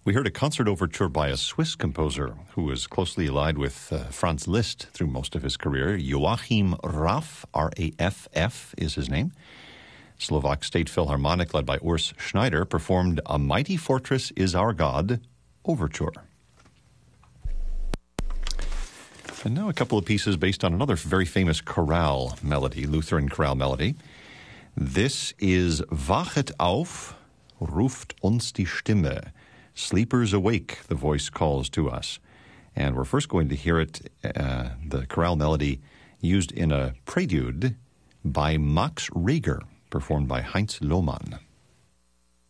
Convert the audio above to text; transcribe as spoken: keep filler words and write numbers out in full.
We heard a concert overture by a Swiss composer who was closely allied with uh, Franz Liszt through most of his career. Joachim Raff, R A F F is his name. Slovak State Philharmonic, led by Urs Schneider, performed A Mighty Fortress Is Our God overture. And now a couple of pieces based on another very famous chorale melody, Lutheran chorale melody. This is Wachet auf, ruft uns die Stimme. Sleepers awake, the voice calls to us. And we're first going to hear it, uh, the chorale melody, used in a prelude by Max Reger, performed by Heinz Lohmann.